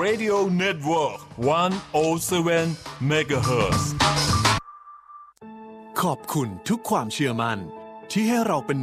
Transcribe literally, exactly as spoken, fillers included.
Radio Network หนึ่งศูนย์เจ็ด เมกะเฮิรตซ์ขอบคุณทุกความเชื่อมั่นที่ให้เราเป็น